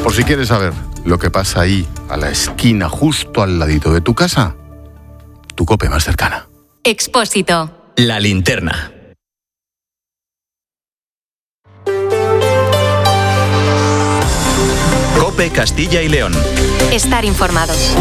Por si quieres saber lo que pasa ahí, a la esquina, justo al ladito de tu casa, tu COPE más cercana. Expósito. La linterna. COPE Castilla y León. Estar informados.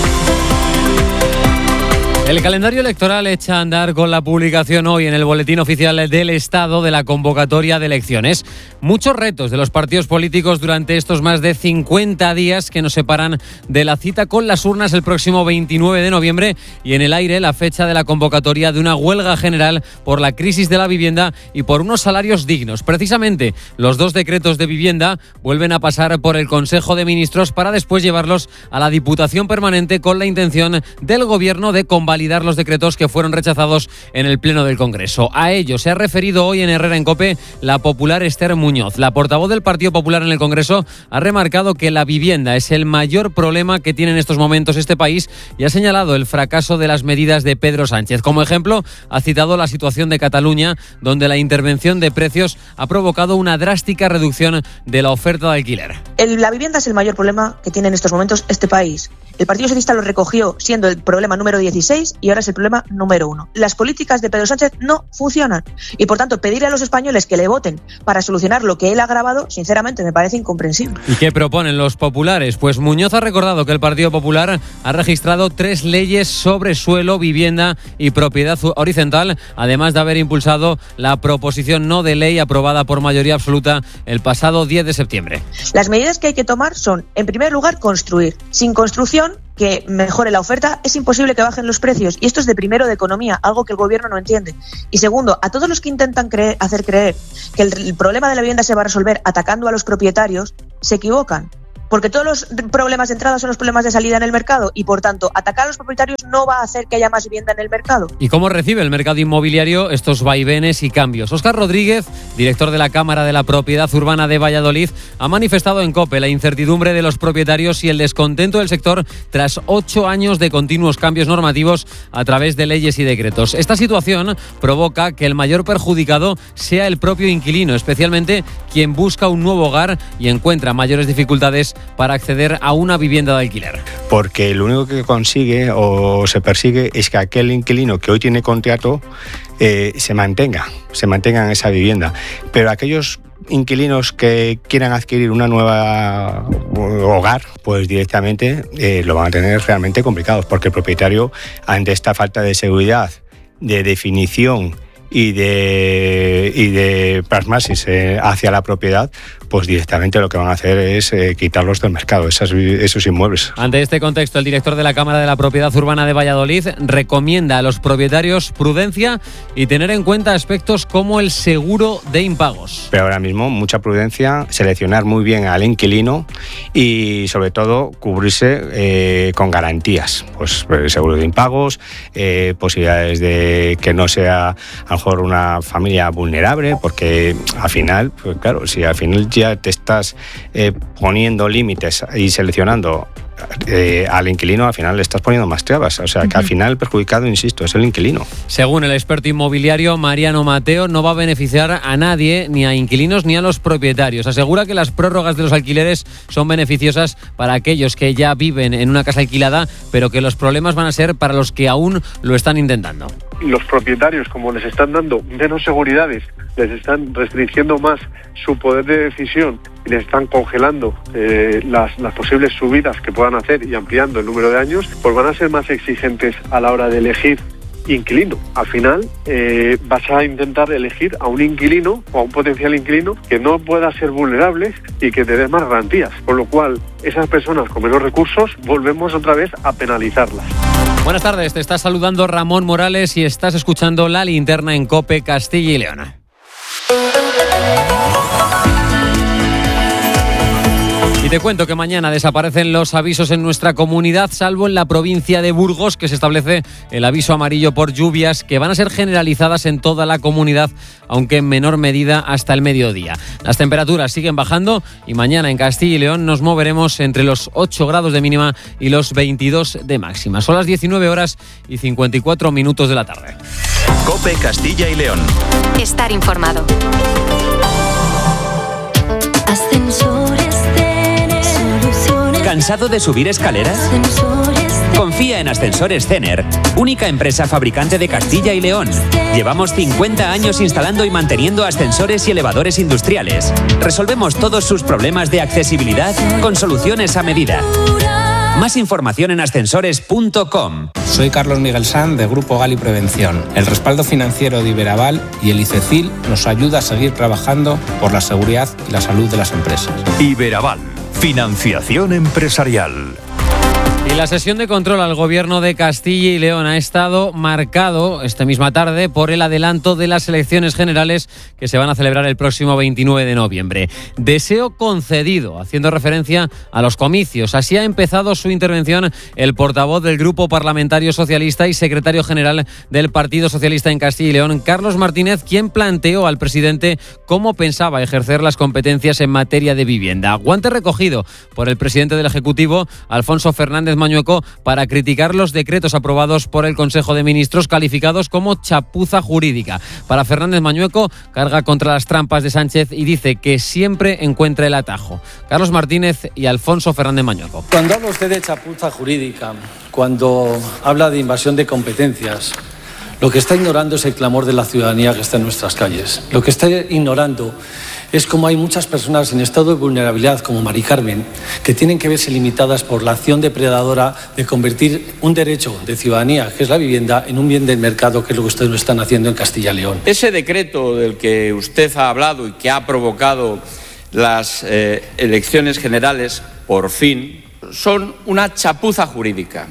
El calendario electoral echa a andar con la publicación hoy en el Boletín Oficial del Estado de la convocatoria de elecciones. Muchos retos de los partidos políticos durante estos más de 50 días que nos separan de la cita con las urnas el próximo 29 de noviembre y en el aire la fecha de la convocatoria de una huelga general por la crisis de la vivienda y por unos salarios dignos. Precisamente, los dos decretos de vivienda vuelven a pasar por el Consejo de Ministros para después llevarlos a la Diputación Permanente con la intención del Gobierno de convalidar los decretos que fueron rechazados en el Pleno del Congreso. A ello se ha referido hoy en Herrera en COPE la popular Esther Muñoz. La portavoz del Partido Popular en el Congreso ha remarcado que la vivienda es el mayor problema que tiene en estos momentos este país y ha señalado el fracaso de las medidas de Pedro Sánchez. Como ejemplo, ha citado la situación de Cataluña, donde la intervención de precios ha provocado una drástica reducción de la oferta de alquiler. La vivienda es el mayor problema que tiene en estos momentos este país. El Partido Socialista lo recogió siendo el problema número 16 y ahora es el problema número 1. Las políticas de Pedro Sánchez no funcionan y, por tanto, pedirle a los españoles que le voten para solucionar lo que él ha agravado, sinceramente, me parece incomprensible. ¿Y qué proponen los populares? Pues Muñoz ha recordado que el Partido Popular ha registrado 3 leyes sobre suelo, vivienda y propiedad horizontal, además de haber impulsado la proposición no de ley aprobada por mayoría absoluta el pasado 10 de septiembre. Las medidas que hay que tomar son, en primer lugar, construir. Sin construcción que mejore la oferta, es imposible que bajen los precios. Y esto es de primero de economía, algo que el gobierno no entiende. Y segundo, a todos los que intentan hacer creer que el problema de la vivienda se va a resolver atacando a los propietarios, se equivocan. Porque todos los problemas de entrada son los problemas de salida en el mercado y, por tanto, atacar a los propietarios no va a hacer que haya más vivienda en el mercado. ¿Y cómo recibe el mercado inmobiliario estos vaivenes y cambios? Óscar Rodríguez, director de la Cámara de la Propiedad Urbana de Valladolid, ha manifestado en COPE la incertidumbre de los propietarios y el descontento del sector tras 8 años de continuos cambios normativos a través de leyes y decretos. Esta situación provoca que el mayor perjudicado sea el propio inquilino, especialmente quien busca un nuevo hogar y encuentra mayores dificultades para acceder a una vivienda de alquiler. Porque lo único que consigue o se persigue es que aquel inquilino que hoy tiene contrato se mantenga en esa vivienda. Pero aquellos inquilinos que quieran adquirir una nueva hogar, pues directamente lo van a tener realmente complicados, porque el propietario, ante esta falta de seguridad, de definición y de plasmasis hacia la propiedad, pues directamente lo que van a hacer es quitarlos del mercado, esos inmuebles. Ante este contexto, el director de la Cámara de la Propiedad Urbana de Valladolid recomienda a los propietarios prudencia y tener en cuenta aspectos como el seguro de impagos. Pero ahora mismo mucha prudencia, seleccionar muy bien al inquilino y sobre todo cubrirse con garantías, pues seguro de impagos, posibilidades de que no sea a lo mejor una familia vulnerable, porque al final, pues claro, si al final ya te estás poniendo límites y seleccionando al inquilino, al final le estás poniendo más trabas. O sea, que al final el perjudicado, insisto, es el inquilino. Según el experto inmobiliario Mariano Mateo, no va a beneficiar a nadie, ni a inquilinos ni a los propietarios. Asegura que las prórrogas de los alquileres son beneficiosas para aquellos que ya viven en una casa alquilada, pero que los problemas van a ser para los que aún lo están intentando. Los propietarios, como les están dando menos seguridades, les están restringiendo más su poder de decisión y les están congelando las posibles subidas que puedan hacer y ampliando el número de años, pues van a ser más exigentes a la hora de elegir inquilino. Al final vas a intentar elegir a un inquilino o a un potencial inquilino que no pueda ser vulnerable y que te dé más garantías, con lo cual esas personas con menos recursos volvemos otra vez a penalizarlas. Buenas tardes, te está saludando Ramón Morales y estás escuchando La Linterna en COPE Castilla y León. Y te cuento que mañana desaparecen los avisos en nuestra comunidad, salvo en la provincia de Burgos, que se establece el aviso amarillo por lluvias, que van a ser generalizadas en toda la comunidad, aunque en menor medida hasta el mediodía. Las temperaturas siguen bajando y mañana en Castilla y León nos moveremos entre los 8 grados de mínima y los 22 de máxima. Son las 19 horas y 54 minutos de la tarde. COPE Castilla y León. Estar informado. Ascensores Cenex, ¿Cansado de subir escaleras? Confía en Ascensores Zener, única empresa fabricante de Castilla y León. Llevamos 50 años instalando y manteniendo ascensores y elevadores industriales. Resolvemos todos sus problemas de accesibilidad con soluciones a medida. Más información en ascensores.com. Soy Carlos Miguel Sanz de Grupo Gali Prevención. El respaldo financiero de Iberaval y el ICECIL nos ayuda a seguir trabajando por la seguridad y la salud de las empresas. Iberaval, financiación empresarial. Y la sesión de control al Gobierno de Castilla y León ha estado marcado esta misma tarde por el adelanto de las elecciones generales que se van a celebrar el próximo 29 de noviembre. Deseo concedido, haciendo referencia a los comicios. Así ha empezado su intervención el portavoz del Grupo Parlamentario Socialista y secretario general del Partido Socialista en Castilla y León, Carlos Martínez, quien planteó al presidente cómo pensaba ejercer las competencias en materia de vivienda. Guante recogido por el presidente del Ejecutivo, Alfonso Fernández Mañueco, para criticar los decretos aprobados por el Consejo de Ministros calificados como chapuza jurídica. Para Fernández Mañueco, carga contra las trampas de Sánchez y dice que siempre encuentra el atajo. Carlos Martínez y Alfonso Fernández Mañueco. Cuando habla usted de chapuza jurídica, cuando habla de invasión de competencias, lo que está ignorando es el clamor de la ciudadanía que está en nuestras calles. Lo que está ignorando es como hay muchas personas en estado de vulnerabilidad, como Mari Carmen, que tienen que verse limitadas por la acción depredadora de convertir un derecho de ciudadanía, que es la vivienda, en un bien del mercado, que es lo que ustedes lo están haciendo en Castilla y León. Ese decreto del que usted ha hablado y que ha provocado las elecciones generales, por fin, son una chapuza jurídica.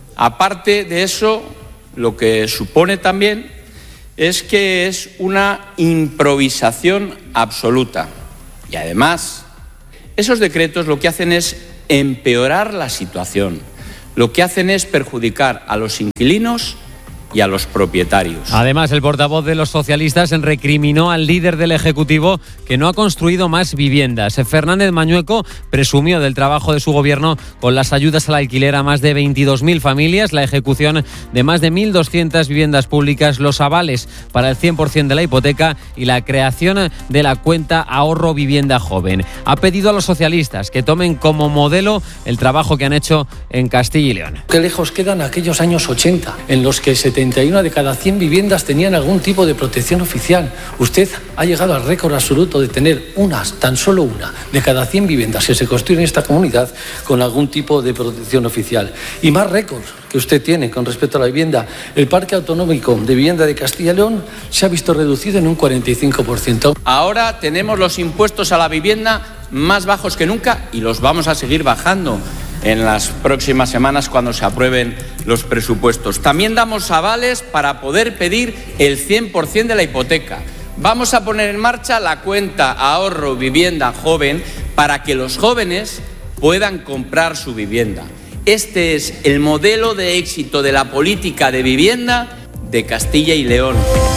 Aparte de eso, lo que supone también es que es una improvisación absoluta. Y además, esos decretos lo que hacen es empeorar la situación. Lo que hacen es perjudicar a los inquilinos y a los propietarios. Además, el portavoz de los socialistas recriminó al líder del Ejecutivo que no ha construido más viviendas. Fernández Mañueco presumió del trabajo de su gobierno con las ayudas al alquiler a más de 22.000 familias, la ejecución de más de 1.200 viviendas públicas, los avales para el 100% de la hipoteca y la creación de la cuenta Ahorro Vivienda Joven. Ha pedido a los socialistas que tomen como modelo el trabajo que han hecho en Castilla y León. Qué lejos quedan aquellos años 80 en los que 71 de cada 100 viviendas tenían algún tipo de protección oficial. Usted ha llegado al récord absoluto de tener tan solo una de cada 100 viviendas que se construyen en esta comunidad con algún tipo de protección oficial. Y más récords que usted tiene con respecto a la vivienda. El Parque Autonómico de Vivienda de Castilla y León se ha visto reducido en un 45%. Ahora tenemos los impuestos a la vivienda más bajos que nunca y los vamos a seguir bajando en las próximas semanas cuando se aprueben los presupuestos. También damos avales para poder pedir el 100% de la hipoteca. Vamos a poner en marcha la cuenta Ahorro Vivienda Joven para que los jóvenes puedan comprar su vivienda. Este es el modelo de éxito de la política de vivienda de Castilla y León.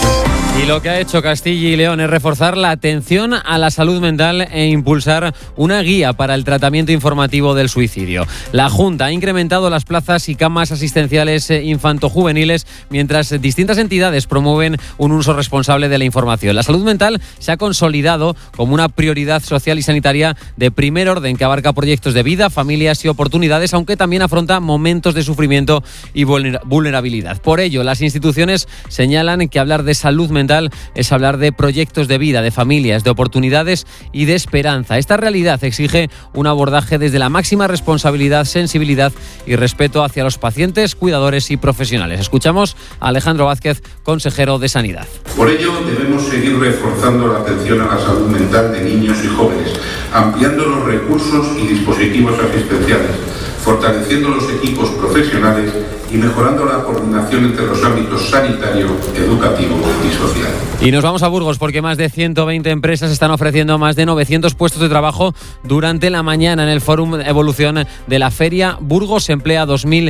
Y lo que ha hecho Castilla y León es reforzar la atención a la salud mental e impulsar una guía para el tratamiento informativo del suicidio. La Junta ha incrementado las plazas y camas asistenciales infantojuveniles, mientras distintas entidades promueven un uso responsable de la información. La salud mental se ha consolidado como una prioridad social y sanitaria de primer orden que abarca proyectos de vida, familias y oportunidades, aunque también afronta momentos de sufrimiento y vulnerabilidad. Por ello, las instituciones señalan que hablar de salud mental es hablar de proyectos de vida, de familias, de oportunidades y de esperanza. Esta realidad exige un abordaje desde la máxima responsabilidad, sensibilidad y respeto hacia los pacientes, cuidadores y profesionales. Escuchamos a Alejandro Vázquez, consejero de Sanidad. Por ello, debemos seguir reforzando la atención a la salud mental de niños y jóvenes, ampliando los recursos y dispositivos asistenciales, fortaleciendo los equipos profesionales y mejorando la coordinación entre los ámbitos sanitario, educativo y social. Y nos vamos a Burgos porque más de 120 empresas están ofreciendo más de 900 puestos de trabajo durante la mañana en el Fórum Evolución de la Feria Burgos Emplea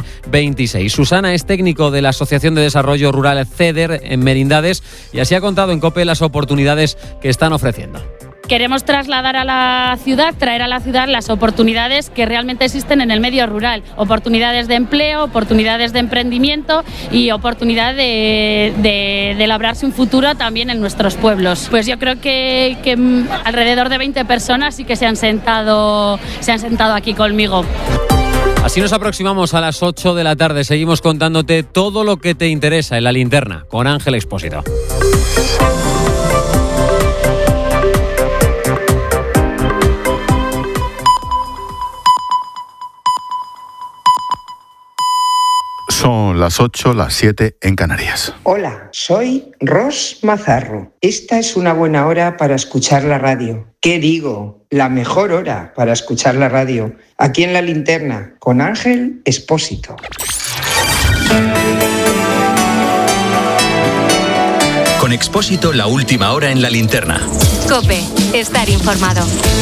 2026. Susana es técnico de la Asociación de Desarrollo Rural CEDER en Merindades y así ha contado en COPE las oportunidades que están ofreciendo. Queremos trasladar a la ciudad, traer a la ciudad las oportunidades que realmente existen en el medio rural. Oportunidades de empleo, oportunidades de emprendimiento y oportunidad de labrarse un futuro también en nuestros pueblos. Pues yo creo que alrededor de 20 personas sí que se han sentado aquí conmigo. Así nos aproximamos a las 8 de la tarde. Seguimos contándote todo lo que te interesa en La Linterna con Ángel Expósito. Son las 8, las 7 en Canarias. Hola, soy Ros Mazarro. Esta es una buena hora para escuchar la radio. ¿Qué digo? La mejor hora para escuchar la radio. Aquí en La Linterna, con Ángel Expósito. Con Expósito, la última hora en La Linterna. COPE, estar informado.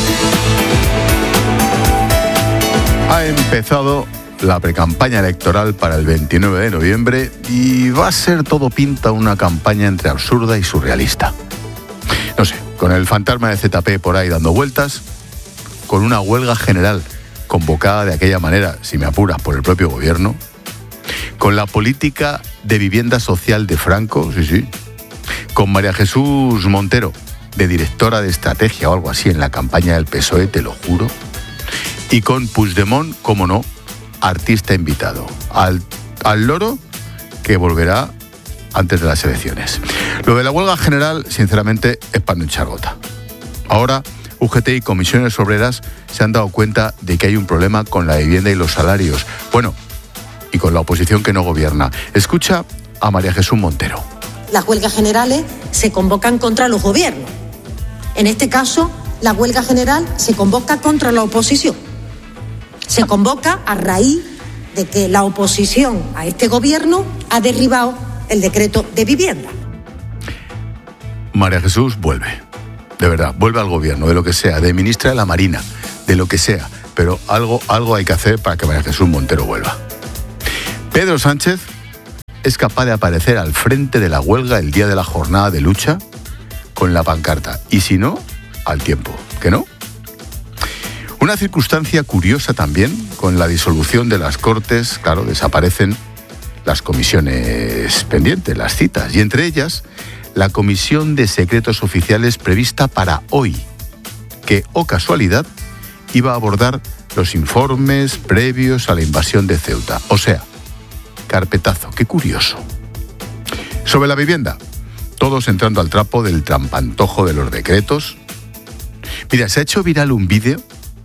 Ha empezado la precampaña electoral para el 29 de noviembre y va a ser todo pinta una campaña entre absurda y surrealista. No sé, con el fantasma de ZP por ahí dando vueltas, con una huelga general convocada de aquella manera, si me apuras, por el propio gobierno, con la política de vivienda social de Franco, sí, con María Jesús Montero, de directora de estrategia o algo así en la campaña del PSOE, te lo juro, y con Puigdemont, como no, artista invitado, al loro que volverá antes de las elecciones. Lo de la huelga general, sinceramente, es para no echar gota. Ahora, UGT y comisiones obreras se han dado cuenta de que hay un problema con la vivienda y los salarios. Bueno, y con la oposición que no gobierna. Escucha a María Jesús Montero. Las huelgas generales se convocan contra los gobiernos. En este caso, la huelga general se convoca contra la oposición. Se convoca a raíz de que la oposición a este gobierno ha derribado el decreto de vivienda. María Jesús vuelve, de verdad, vuelve al gobierno, de lo que sea, de ministra de la Marina, de lo que sea, pero algo hay que hacer para que María Jesús Montero vuelva. Pedro Sánchez es capaz de aparecer al frente de la huelga el día de la jornada de lucha con la pancarta, y si no, al tiempo, ¿que no? Una circunstancia curiosa también, con la disolución de las Cortes, claro, desaparecen las comisiones pendientes, las citas, y entre ellas la Comisión de Secretos Oficiales prevista para hoy, que, oh casualidad, iba a abordar los informes previos a la invasión de Ceuta. O sea, carpetazo, qué curioso. Sobre la vivienda, todos entrando al trapo del trampantojo de los decretos. Mira, se ha hecho viral un vídeo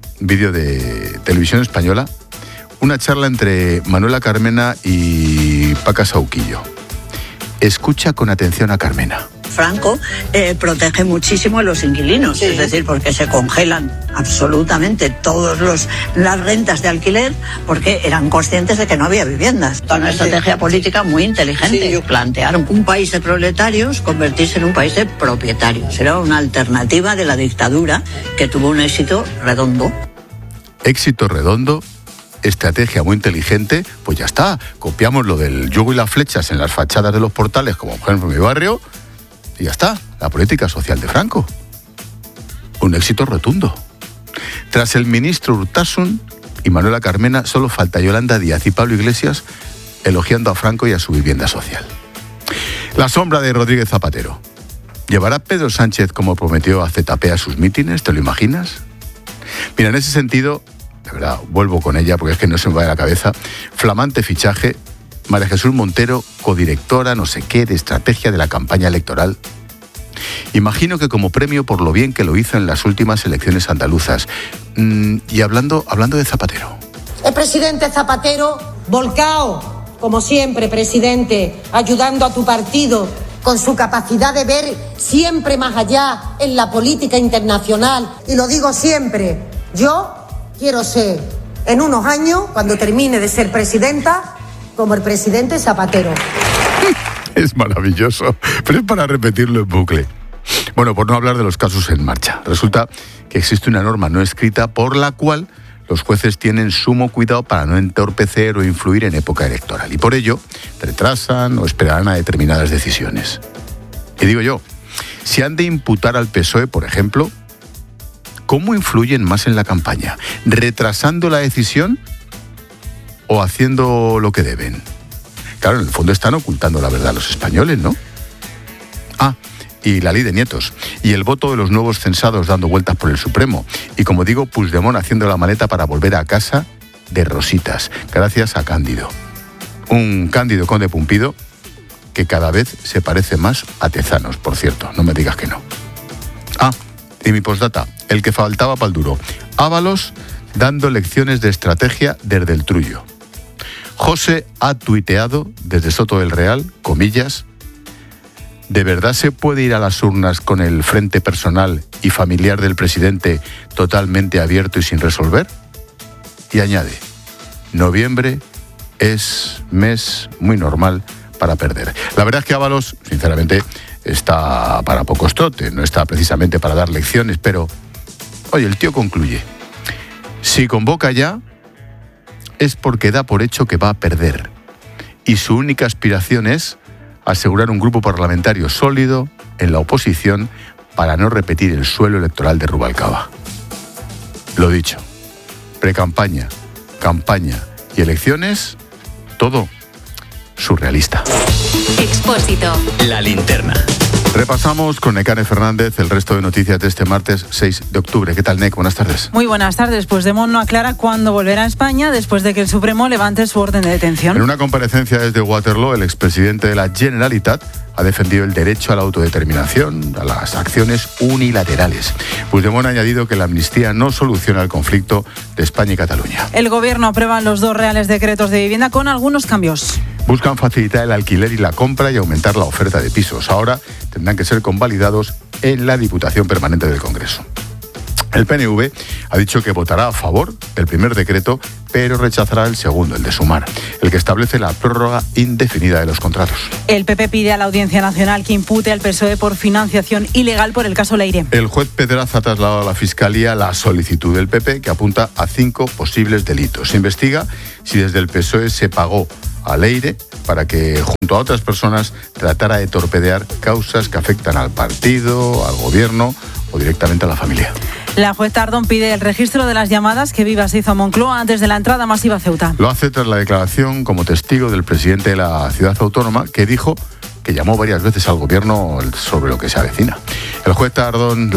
de Televisión Española, una charla entre Manuela Carmena y Paca Sauquillo. Escucha con atención a Carmena. Franco protege muchísimo a los inquilinos, sí. Es decir, porque se congelan absolutamente todas las rentas de alquiler porque eran conscientes de que no había viviendas. Una estrategia política muy inteligente. Sí, plantearon un país de proletarios convertirse en un país de propietarios. Era una alternativa de la dictadura que tuvo un éxito redondo. Éxito redondo, estrategia muy inteligente, pues ya está. Copiamos lo del yugo y las flechas en las fachadas de los portales, como por ejemplo en mi barrio, y ya está, la política social de Franco. Un éxito rotundo. Tras el ministro Urtasun y Manuela Carmena, solo falta Yolanda Díaz y Pablo Iglesias elogiando a Franco y a su vivienda social. La sombra de Rodríguez Zapatero. ¿Llevará Pedro Sánchez, como prometió, a ZP a sus mítines? ¿Te lo imaginas? Mira, en ese sentido, de verdad, vuelvo con ella porque es que no se me va de la cabeza. Flamante fichaje, María Jesús Montero, codirectora, no sé qué, de estrategia de la campaña electoral. Imagino que como premio por lo bien que lo hizo en las últimas elecciones andaluzas. Y hablando de Zapatero. El presidente Zapatero, volcao, como siempre, presidente, ayudando a tu partido con su capacidad de ver siempre más allá en la política internacional. Y lo digo siempre, yo quiero ser, en unos años, cuando termine de ser presidenta, como el presidente Zapatero. Es maravilloso, pero es para repetirlo en bucle. Bueno, por no hablar de los casos en marcha. Resulta que existe una norma no escrita por la cual los jueces tienen sumo cuidado para no entorpecer o influir en época electoral. Y por ello, retrasan o esperarán a determinadas decisiones. Y digo yo, si han de imputar al PSOE, por ejemplo, ¿cómo influyen más en la campaña? ¿Retrasando la decisión o haciendo lo que deben? Claro, en el fondo están ocultando la verdad a los españoles, ¿no? Y la ley de nietos, y el voto de los nuevos censados dando vueltas por el Supremo, y como digo, Puigdemont haciendo la maleta para volver a casa de rositas, gracias a Cándido. Un Cándido Conde Pumpido que cada vez se parece más a Tezanos, por cierto, no me digas que no. Y mi postdata, el que faltaba pa'l duro. Ábalos dando lecciones de estrategia desde el trullo. José ha tuiteado desde Soto del Real, comillas, ¿de verdad se puede ir a las urnas con el frente personal y familiar del presidente totalmente abierto y sin resolver? Y añade, noviembre es mes muy normal para perder. La verdad es que Ábalos, sinceramente, está para pocos trotes, no está precisamente para dar lecciones, pero, oye, el tío concluye. Si convoca ya, es porque da por hecho que va a perder. Y su única aspiración es asegurar un grupo parlamentario sólido en la oposición para no repetir el suelo electoral de Rubalcaba. Lo dicho, precampaña, campaña y elecciones, todo surrealista. Expósito. La linterna. Repasamos con Nekane Fernández el resto de noticias de este martes 6 de octubre. ¿Qué tal, Nek? Buenas tardes. Muy buenas tardes. Puigdemont no aclara cuándo volverá a España después de que el Supremo levante su orden de detención. En una comparecencia desde Waterloo, el expresidente de la Generalitat ha defendido el derecho a la autodeterminación, a las acciones unilaterales. Puigdemont ha añadido que la amnistía no soluciona el conflicto de España y Cataluña. El Gobierno aprueba los 2 reales decretos de vivienda con algunos cambios. Buscan facilitar el alquiler y la compra y aumentar la oferta de pisos. Ahora tendrán que ser convalidados en la Diputación Permanente del Congreso. El PNV ha dicho que votará a favor del primer decreto, pero rechazará el segundo, el de Sumar, el que establece la prórroga indefinida de los contratos. El PP pide a la Audiencia Nacional que impute al PSOE por financiación ilegal por el caso Leire. El juez Pedraza ha trasladado a la Fiscalía la solicitud del PP, que apunta a 5 posibles delitos. Se investiga si desde el PSOE se pagó a Leire para que, junto a otras personas, tratara de torpedear causas que afectan al partido, al gobierno o directamente a la familia. La juez Tardón pide el registro de las llamadas que Vivas hizo a Moncloa antes de la entrada masiva a Ceuta. Lo hace tras la declaración como testigo del presidente de la ciudad autónoma, que dijo que llamó varias veces al gobierno sobre lo que se avecina. La juez Tardón,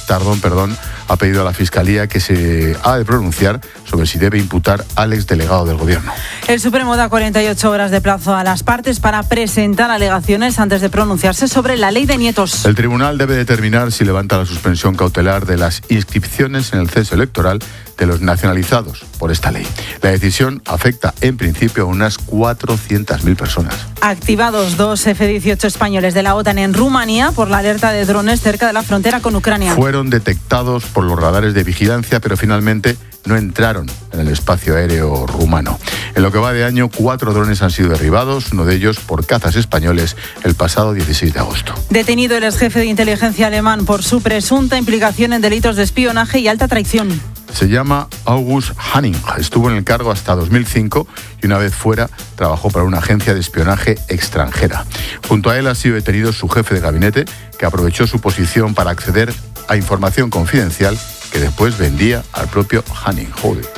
ha pedido a la Fiscalía que se ha de pronunciar sobre si debe imputar al exdelegado del gobierno. El Supremo da 48 horas de plazo a las partes para presentar alegaciones antes de pronunciarse sobre la ley de nietos. El tribunal debe determinar si levanta la suspensión cautelar de las inscripciones en el censo electoral de los nacionalizados por esta ley. La decisión afecta en principio a unas 400.000 personas. Activados 2 F-18 españoles de la OTAN en Rumanía por la alerta de drones cerca de la frontera con Ucrania. Fueron detectados por los radares de vigilancia, pero finalmente no entraron en el espacio aéreo rumano. En lo que va de año, 4 drones han sido derribados, uno de ellos por cazas españoles, el pasado 16 de agosto. Detenido el exjefe de inteligencia alemán por su presunta implicación en delitos de espionaje y alta traición. Se llama August Hanning. Estuvo en el cargo hasta 2005 y una vez fuera trabajó para una agencia de espionaje extranjera. Junto a él ha sido detenido su jefe de gabinete, que aprovechó su posición para acceder a información confidencial que después vendía al propio Hanning.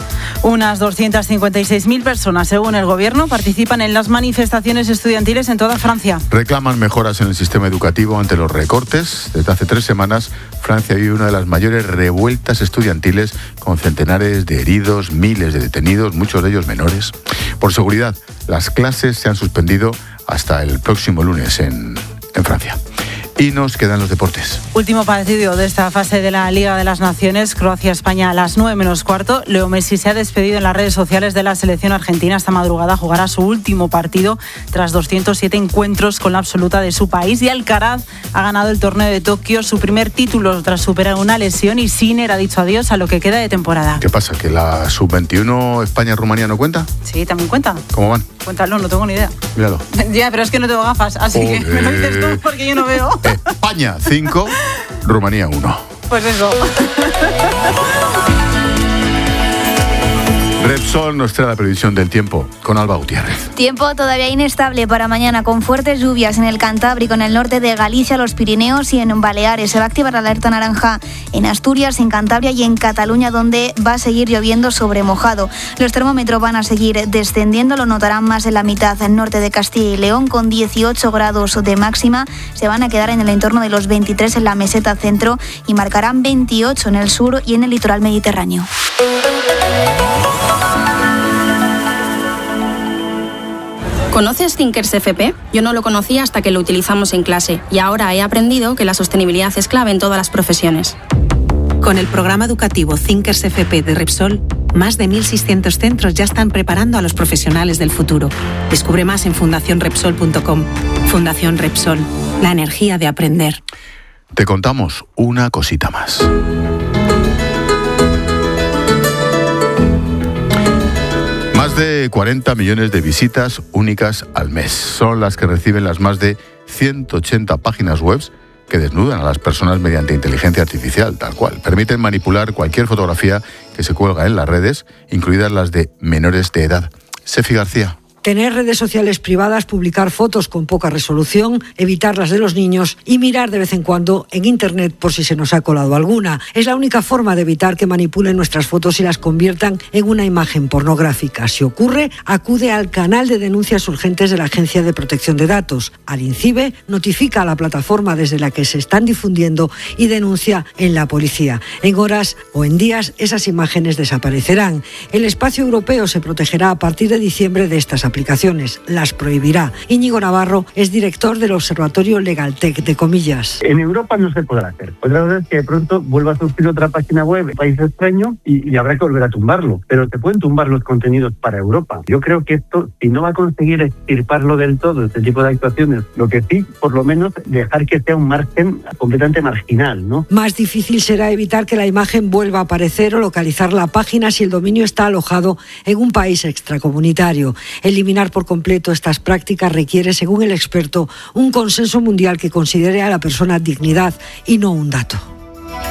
Unas 256.000 personas, según el gobierno, participan en las manifestaciones estudiantiles en toda Francia. Reclaman mejoras en el sistema educativo ante los recortes. Desde hace 3 semanas, Francia vive una de las mayores revueltas estudiantiles, con centenares de heridos, miles de detenidos, muchos de ellos menores. Por seguridad, las clases se han suspendido hasta el próximo lunes en Francia. Y nos quedan los deportes. Último partido de esta fase de la Liga de las Naciones, Croacia-España a las 9:15. Leo Messi se ha despedido en las redes sociales de la selección argentina. Esta madrugada jugará su último partido tras 207 encuentros con la absoluta de su país. Y Alcaraz ha ganado el torneo de Tokio, su primer título tras superar una lesión, y Sinner ha dicho adiós a lo que queda de temporada. ¿Qué pasa? ¿Que la sub-21 España-Rumanía no cuenta? Sí, también cuenta. ¿Cómo van? Cuéntalo, no tengo ni idea. Míralo. Ya, pero es que no tengo gafas, así que me lo dices tú porque yo no veo. España 5, Rumanía 1. Pues eso. Repsol nos trae la previsión del tiempo con Alba Gutiérrez. Tiempo todavía inestable para mañana, con fuertes lluvias en el Cantábrico, en el norte de Galicia, los Pirineos y en Baleares. Se va a activar la alerta naranja en Asturias, en Cantabria y en Cataluña, donde va a seguir lloviendo sobre mojado. Los termómetros van a seguir descendiendo, lo notarán más en la mitad norte de Castilla y León, con 18 grados de máxima. Se van a quedar en el entorno de los 23 en la meseta centro y marcarán 28 en el sur y en el litoral mediterráneo. ¿Conoces Thinkers FP? Yo no lo conocía hasta que lo utilizamos en clase y ahora he aprendido que la sostenibilidad es clave en todas las profesiones. Con el programa educativo Thinkers FP de Repsol, más de 1.600 centros ya están preparando a los profesionales del futuro. Descubre más en fundacionrepsol.com. Fundación Repsol, la energía de aprender. Te contamos una cosita más. Más de 40 millones de visitas únicas al mes son las que reciben las más de 180 páginas web que desnudan a las personas mediante inteligencia artificial, tal cual. Permiten manipular cualquier fotografía que se cuelga en las redes, incluidas las de menores de edad. Sefi García. Tener redes sociales privadas, publicar fotos con poca resolución, evitar las de los niños y mirar de vez en cuando en Internet por si se nos ha colado alguna. Es la única forma de evitar que manipulen nuestras fotos y las conviertan en una imagen pornográfica. Si ocurre, acude al canal de denuncias urgentes de la Agencia de Protección de Datos. Al INCIBE notifica a la plataforma desde la que se están difundiendo y denuncia en la policía. En horas o en días esas imágenes desaparecerán. El espacio europeo se protegerá a partir de diciembre de estas aplicaciones, las prohibirá. Íñigo Navarro es director del Observatorio Legaltech de Comillas. En Europa no se podrá hacer. Otra cosa es que de pronto vuelva a surgir otra página web en país extraño y habrá que volver a tumbarlo. Pero te pueden tumbar los contenidos para Europa. Yo creo que esto, si no va a conseguir extirparlo del todo, este tipo de actuaciones, lo que sí, por lo menos, dejar que sea un margen completamente marginal, ¿no? Más difícil será evitar que la imagen vuelva a aparecer o localizar la página si el dominio está alojado en un país extracomunitario. Eliminar por completo estas prácticas requiere, según el experto, un consenso mundial que considere a la persona dignidad y no un dato.